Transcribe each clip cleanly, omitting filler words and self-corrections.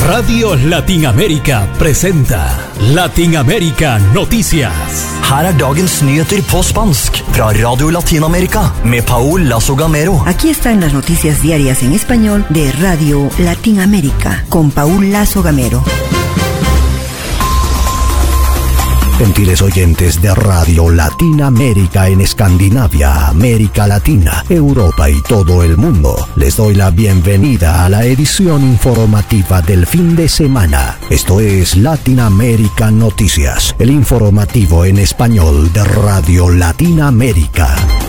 Radio Latinamérica presenta Latinamérica Noticias. Her dagens nyheter på spansk fra Radio Latinamerika med Paul Lazo Gamero. Aquí están las noticias diarias en español de Radio Latinamérica con Paul Lazo Gamero. Gentiles oyentes de Radio Latinamérica en Escandinavia, América Latina, Europa y todo el mundo, les doy la bienvenida a la edición informativa del fin de semana. Esto es Latinamérica Noticias, el informativo en español de Radio Latinamérica.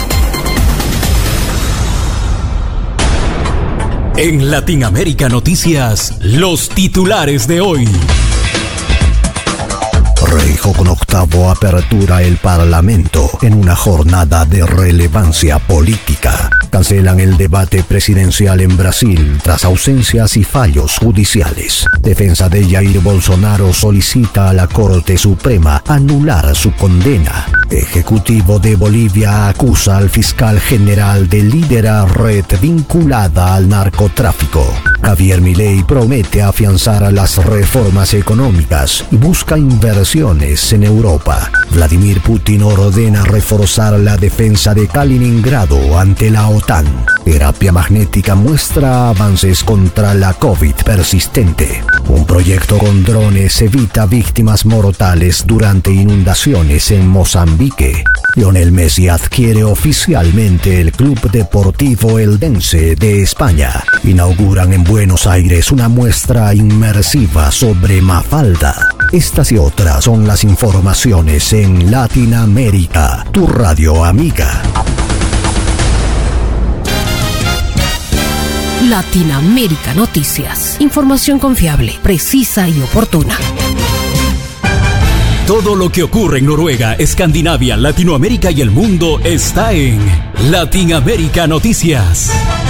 En Latinamérica Noticias, los titulares de hoy. Reijo con octavo apertura el Parlamento en una jornada de relevancia política. Cancelan el debate presidencial en Brasil tras ausencias y fallos judiciales. Defensa de Jair Bolsonaro solicita a la Corte Suprema anular su condena. Ejecutivo de Bolivia acusa al fiscal general de liderar red vinculada al narcotráfico. Javier Milei promete afianzar las reformas económicas y busca inversiones en Europa. Vladimir Putin ordena reforzar la defensa de Kaliningrado ante la OTAN. Terapia magnética muestra avances contra la COVID persistente. Un proyecto con drones evita víctimas mortales durante inundaciones en Mozambique. Lionel Messi adquiere oficialmente el Club Deportivo Eldense de España. Inauguran en Buenos Aires una muestra inmersiva sobre Mafalda. Estas y otras son las informaciones en Latinoamérica, tu radio amiga. Latinamérica Noticias. Información confiable, precisa y oportuna. Todo lo que ocurre en Noruega, Escandinavia, Latinoamérica y el mundo está en Latinamérica Noticias.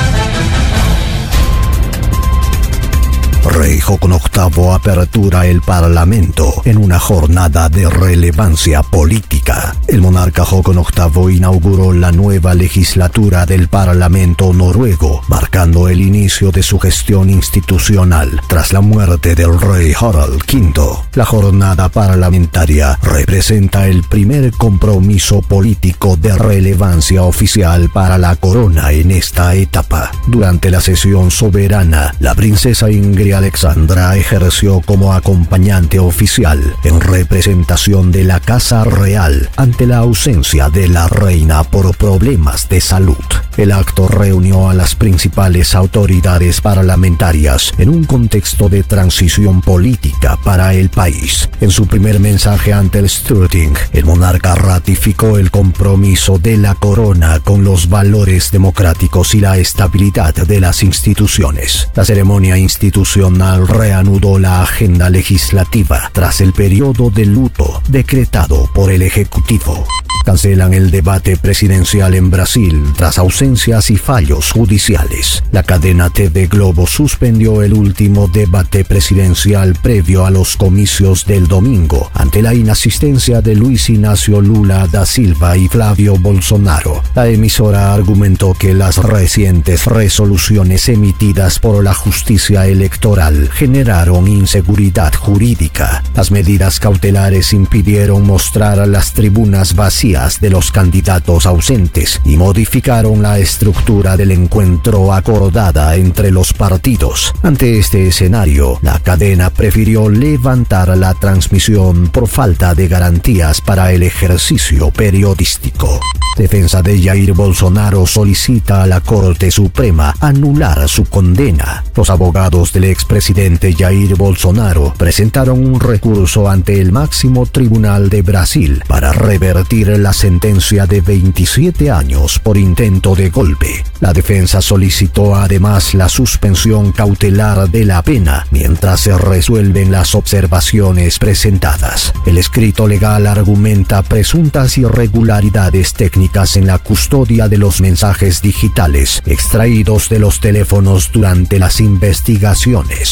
Reijo con octavo apertura el Parlamento en una jornada de relevancia política. El monarca Håkon VIII inauguró la nueva legislatura del Parlamento noruego, marcando el inicio de su gestión institucional tras la muerte del rey Harald V. La jornada parlamentaria representa el primer compromiso político de relevancia oficial para la corona en esta etapa. Durante la sesión soberana, la princesa Ingrid Alexandra ejerció como acompañante oficial en representación de la Casa Real ante la ausencia de la reina por problemas de salud. El acto reunió a las principales autoridades parlamentarias en un contexto de transición política para el país. En su primer mensaje ante el Storting, el monarca ratificó el compromiso de la corona con los valores democráticos y la estabilidad de las instituciones. La ceremonia institucional reanudó la agenda legislativa tras el periodo de luto decretado por el Ejecutivo. Cancelan el debate presidencial en Brasil tras ausencias y fallos judiciales. La cadena TV Globo suspendió el último debate presidencial previo a los comicios del domingo ante la inasistencia de Luis Inácio Lula da Silva y Flavio Bolsonaro. La emisora argumentó que las recientes resoluciones emitidas por la justicia electoral generaron inseguridad jurídica. Las medidas cautelares impidieron mostrar las tribunas vacías de los candidatos ausentes y modificaron la estructura del encuentro acordada entre los partidos. Ante este escenario, la cadena prefirió levantar la transmisión por falta de garantías para el ejercicio periodístico. Defensa de Jair Bolsonaro solicita a la Corte Suprema anular su condena. Los abogados del expresidente Jair Bolsonaro presentaron un recurso ante el máximo tribunal de Brasil para revertir la sentencia de 27 años por intento de golpe. La defensa solicitó además la suspensión cautelar de la pena mientras se resuelven las observaciones presentadas. El escrito legal argumenta presuntas irregularidades técnicas en la custodia de los mensajes digitales extraídos de los teléfonos durante las investigaciones.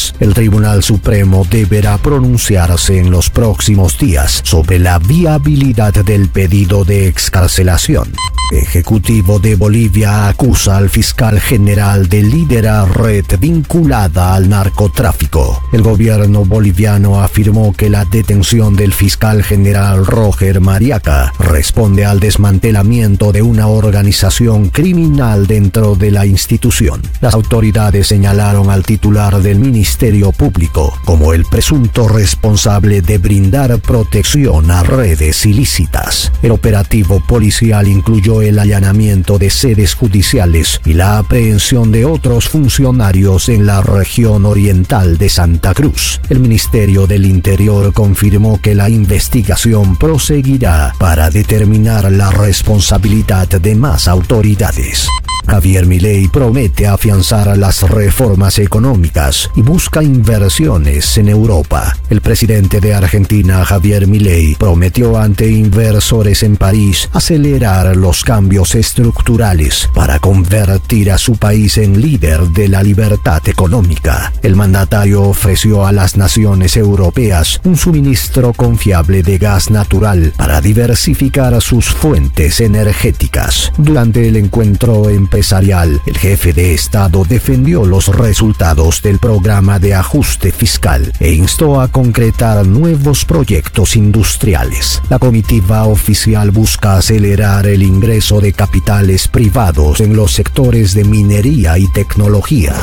Morales. El Tribunal Supremo deberá pronunciarse en los próximos días sobre la viabilidad del pedido de excarcelación. Ejecutivo de Bolivia acusa al fiscal general de liderar red vinculada al narcotráfico. El gobierno boliviano afirmó que la detención del fiscal general Roger Mariaca responde al desmantelamiento de una organización criminal dentro de la institución. Las autoridades señalaron al titular del Ministerio Público como el presunto responsable de brindar protección a redes ilícitas. El operativo policial incluyó el allanamiento de sedes judiciales y la aprehensión de otros funcionarios en la región oriental de Santa Cruz. El Ministerio del Interior confirmó que la investigación proseguirá para determinar la responsabilidad de más autoridades. Javier Milei promete afianzar las reformas económicas y busca inversiones en Europa. El presidente de Argentina, Javier Milei, prometió ante inversores en París acelerar los cambios estructurales para convertir a su país en líder de la libertad económica. El mandatario ofreció a las naciones europeas un suministro confiable de gas natural para diversificar sus fuentes energéticas. Durante el encuentro empresarial, el jefe de Estado defendió los resultados del programa de ajuste fiscal e instó a concretar nuevos proyectos industriales. La comitiva oficial busca acelerar el ingreso de capitales privados en los sectores de minería y tecnología.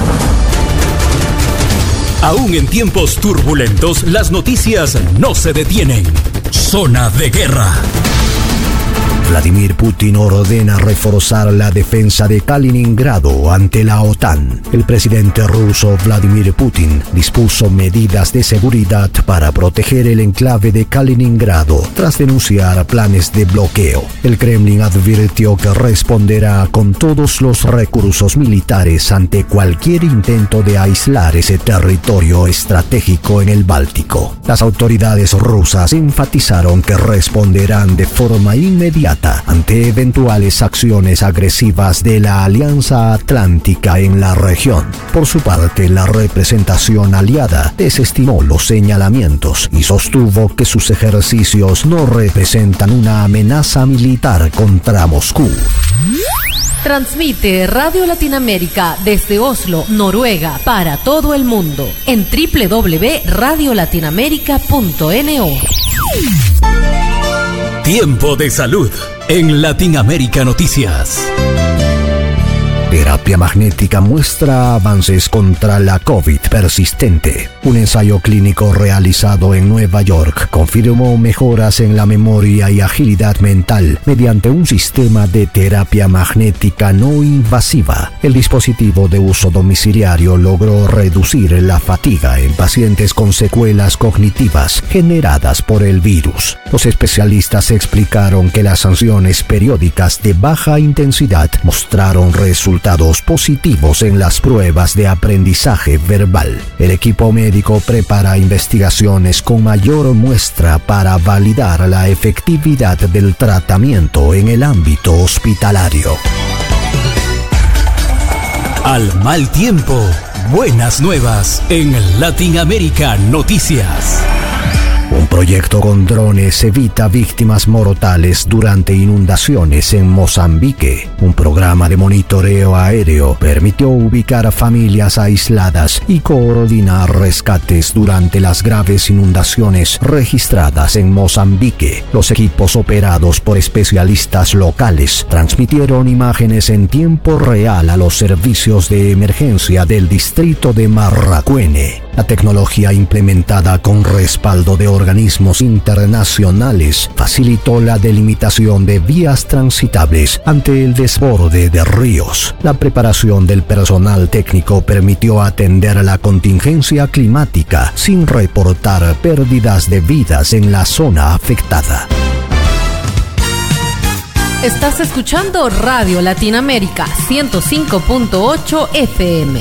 Aún en tiempos turbulentos, las noticias no se detienen. Zona de guerra. Vladimir Putin ordena reforzar la defensa de Kaliningrado ante la OTAN. El presidente ruso Vladimir Putin dispuso medidas de seguridad para proteger el enclave de Kaliningrado tras denunciar planes de bloqueo. El Kremlin advirtió que responderá con todos los recursos militares ante cualquier intento de aislar ese territorio estratégico en el Báltico. Las autoridades rusas enfatizaron que responderán de forma inmediata ante eventuales acciones agresivas de la Alianza Atlántica en la región. Por su parte, la representación aliada desestimó los señalamientos y sostuvo que sus ejercicios no representan una amenaza militar contra Moscú. Transmite Radio Latinoamérica desde Oslo, Noruega, para todo el mundo en www.radiolatinamerica.no. Tiempo de salud en Latinoamérica Noticias. Terapia magnética muestra avances contra la COVID persistente. Un ensayo clínico realizado en Nueva York confirmó mejoras en la memoria y agilidad mental mediante un sistema de terapia magnética no invasiva. El dispositivo de uso domiciliario logró reducir la fatiga en pacientes con secuelas cognitivas generadas por el virus. Los especialistas explicaron que las sanciones periódicas de baja intensidad mostraron resultados positivos en las pruebas de aprendizaje verbal. El equipo médico prepara investigaciones con mayor muestra para validar la efectividad del tratamiento en el ámbito hospitalario. Al mal tiempo, buenas nuevas en Latinoamérica Noticias. Un proyecto con drones evita víctimas mortales durante inundaciones en Mozambique. Un programa de monitoreo aéreo permitió ubicar a familias aisladas y coordinar rescates durante las graves inundaciones registradas en Mozambique. Los equipos operados por especialistas locales transmitieron imágenes en tiempo real a los servicios de emergencia del distrito de Marracuene. La tecnología implementada con respaldo de organismos internacionales facilitó la delimitación de vías transitables ante el desborde de ríos. La preparación del personal técnico permitió atender la contingencia climática sin reportar pérdidas de vidas en la zona afectada. Estás escuchando Radio Latinoamérica 105.8 FM.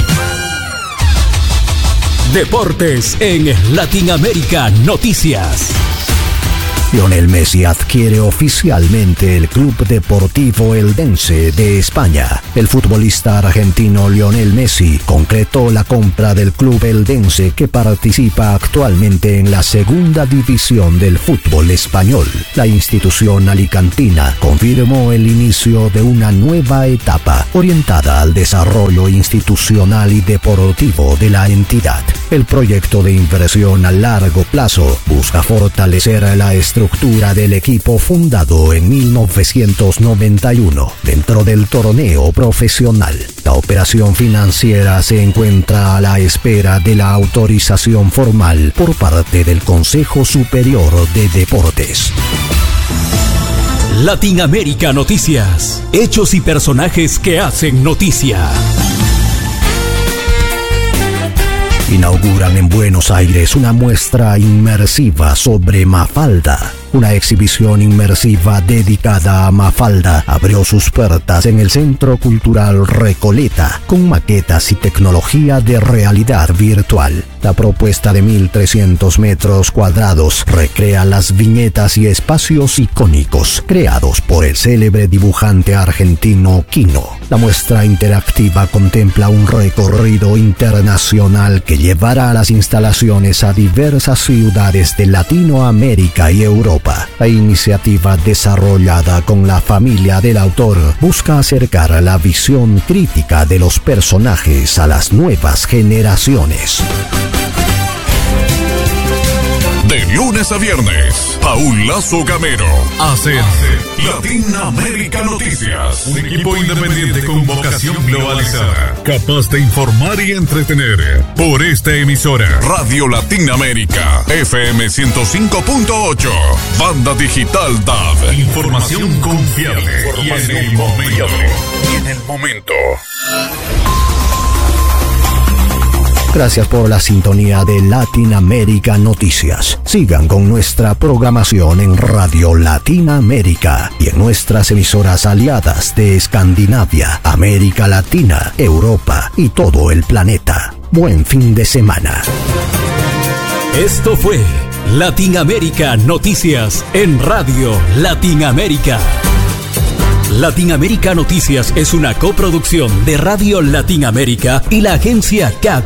Deportes en Latinoamérica Noticias. Lionel Messi adquiere oficialmente el Club Deportivo Eldense de España. El futbolista argentino Lionel Messi concretó la compra del club eldense, que participa actualmente en la segunda división del fútbol español. La institución alicantina confirmó el inicio de una nueva etapa orientada al desarrollo institucional y deportivo de la entidad. El proyecto de inversión a largo plazo busca fortalecer la estructura del equipo fundado en 1991 dentro del torneo profesional. La operación financiera se encuentra a la espera de la autorización formal por parte del Consejo Superior de Deportes. Latinoamérica Noticias. Hechos y personajes que hacen noticia. Inauguran en Buenos Aires una muestra inmersiva sobre Mafalda. Una exhibición inmersiva dedicada a Mafalda abrió sus puertas en el Centro Cultural Recoleta, con maquetas y tecnología de realidad virtual. La propuesta de 1.300 metros cuadrados recrea las viñetas y espacios icónicos creados por el célebre dibujante argentino Quino. La muestra interactiva contempla un recorrido internacional que llevará las instalaciones a diversas ciudades de Latinoamérica y Europa. La iniciativa, desarrollada con la familia del autor, busca acercar la visión crítica de los personajes a las nuevas generaciones. De lunes a viernes, Paul Lazo Gamero hace Latinoamérica Noticias. Un equipo independiente con vocación globalizada, capaz de informar y entretener. Por esta emisora, Radio Latinoamérica, FM 105.8, Banda Digital DAB. Información confiable y en el momento. Gracias por la sintonía de Latinoamérica Noticias. Sigan con nuestra programación en Radio Latinoamérica y en nuestras emisoras aliadas de Escandinavia, América Latina, Europa y todo el planeta. Buen fin de semana. Esto fue Latinoamérica Noticias en Radio Latinoamérica. Latinoamérica Noticias es una coproducción de Radio Latinoamérica y la agencia CAP